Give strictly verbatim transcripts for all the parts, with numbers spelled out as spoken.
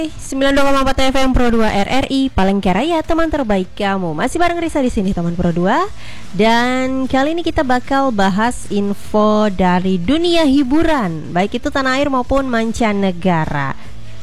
sembilan puluh dua koma empat F M Pro dua R R I Palangkaraya, teman terbaik kamu. Masih bareng Risa di sini teman Pro dua. Dan kali ini kita bakal bahas info dari dunia hiburan, baik itu tanah air maupun mancanegara.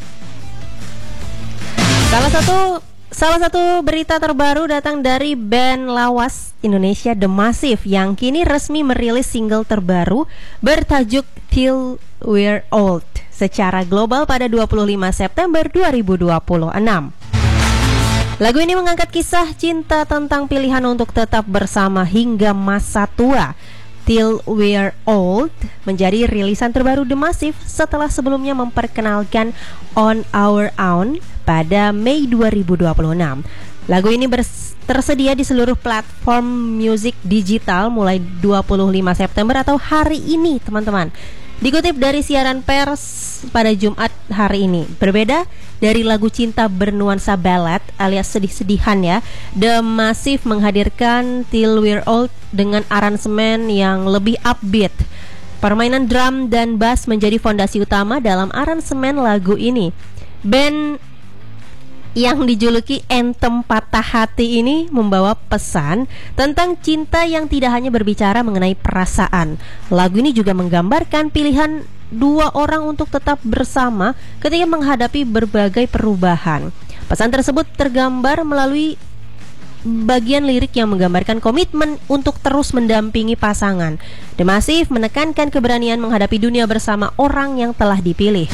Salah satu Salah satu berita terbaru datang dari band lawas Indonesia The Massive yang kini resmi merilis single terbaru bertajuk Till We're Old secara global pada dua puluh lima September dua ribu dua puluh enam. Lagu ini mengangkat kisah cinta tentang pilihan untuk tetap bersama hingga masa tua. Till We're Old menjadi rilisan terbaru The Massive setelah sebelumnya memperkenalkan On Our Own pada Mei dua ribu dua puluh enam. Lagu ini bers- tersedia di seluruh platform musik digital mulai dua puluh lima September atau hari ini, teman-teman. Dikutip dari siaran pers pada Jumat hari ini, berbeda dari lagu cinta bernuansa ballad alias sedih-sedihan ya, The Massive menghadirkan Till We're Old dengan aransemen yang lebih upbeat. Permainan drum dan bass menjadi fondasi utama dalam aransemen lagu ini. Band yang dijuluki Anthem Patah Hati ini membawa pesan tentang cinta yang tidak hanya berbicara mengenai perasaan. Lagu ini juga menggambarkan pilihan dua orang untuk tetap bersama ketika menghadapi berbagai perubahan. Pesan tersebut tergambar melalui bagian lirik yang menggambarkan komitmen untuk terus mendampingi pasangan. The Massive menekankan keberanian menghadapi dunia bersama orang yang telah dipilih.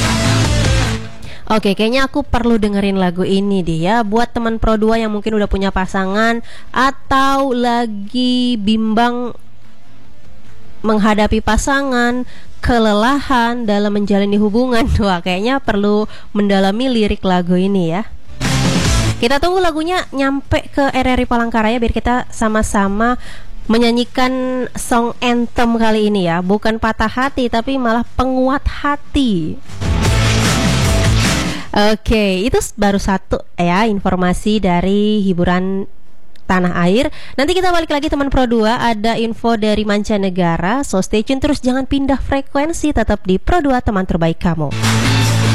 Oke, kayaknya aku perlu dengerin lagu ini deh ya. Buat teman Pro dua yang mungkin udah punya pasangan atau lagi bimbang menghadapi pasangan, kelelahan dalam menjalani hubungan. Wah, kayaknya perlu mendalami lirik lagu ini ya. Kita tunggu lagunya nyampe ke R R I Palangkaraya biar kita sama-sama menyanyikan song anthem kali ini ya. Bukan patah hati tapi malah penguat hati. Oke, itu baru satu ya informasi dari hiburan tanah air. Nanti kita balik lagi teman Pro dua, ada info dari mancanegara. So stay tune terus, jangan pindah frekuensi, tetap di Pro dua teman terbaik kamu.